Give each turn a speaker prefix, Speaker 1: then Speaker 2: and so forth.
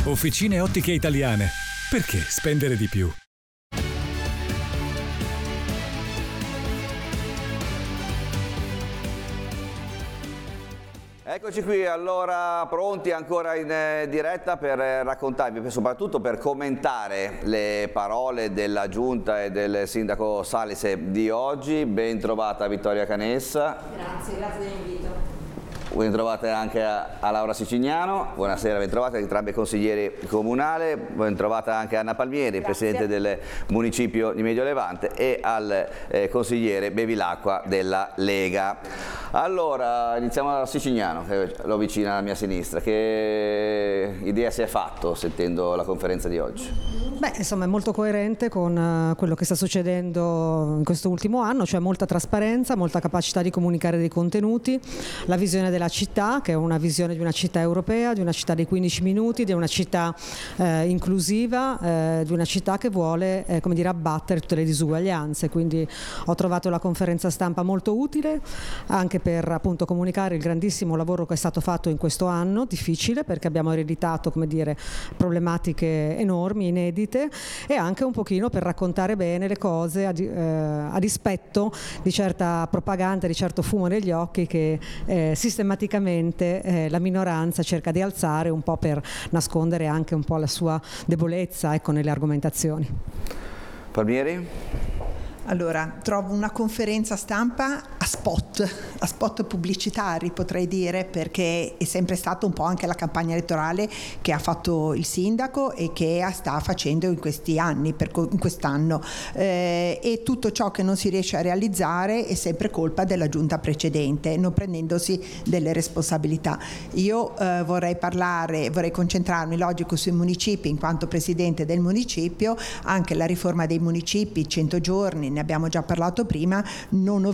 Speaker 1: Officine Ottiche Italiane. Perché spendere di più?
Speaker 2: Eccoci qui, allora pronti ancora in diretta per raccontarvi, soprattutto per commentare le parole della Giunta e del Sindaco Salise di oggi. Ben trovata Vittoria Canessa.
Speaker 3: Grazie dell'invito.
Speaker 2: Ben trovate anche a Laura Sicignano, buonasera, ben trovate entrambi consiglieri comunali, ben trovata anche Anna Palmieri, presidente del municipio di Medio Levante, e al consigliere Bevilacqua della Lega. Allora, iniziamo da Sicignano, che l'ho vicina alla mia sinistra. Che idea si è fatto sentendo la conferenza di oggi?
Speaker 4: Beh, insomma, è molto coerente con quello che sta succedendo in questo ultimo anno, cioè molta trasparenza, molta capacità di comunicare dei contenuti, la visione della città, che è una visione di una città europea, di una città dei 15 minuti, di una città inclusiva, di una città che vuole come dire, abbattere tutte le disuguaglianze. Quindi ho trovato la conferenza stampa molto utile anche per appunto comunicare il grandissimo lavoro che è stato fatto in questo anno difficile, perché abbiamo ereditato, come dire, problematiche enormi, inedite, e anche un pochino per raccontare bene le cose a dispetto di certa propaganda, di certo fumo negli occhi che sistematicamente la minoranza cerca di alzare un po' per nascondere anche un po' la sua debolezza, ecco, nelle argomentazioni.
Speaker 2: Palmieri?
Speaker 3: Allora, trovo una conferenza stampa a spot pubblicitari, potrei dire, perché è sempre stata un po' anche la campagna elettorale che ha fatto il sindaco e che sta facendo in questi anni, in quest'anno, e tutto ciò che non si riesce a realizzare è sempre colpa della giunta precedente, non prendendosi delle responsabilità. Io vorrei concentrarmi, logico, sui municipi in quanto presidente del municipio. Anche la riforma dei municipi, 100 giorni, ne abbiamo già parlato prima, non ho